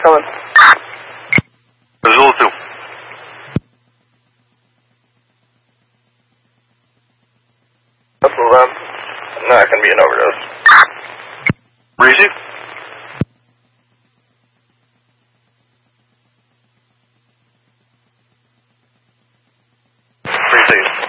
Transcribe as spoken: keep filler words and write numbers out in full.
coming. Zulu two. Let's move on. Not going to be an overdose. Breezy? Breezy.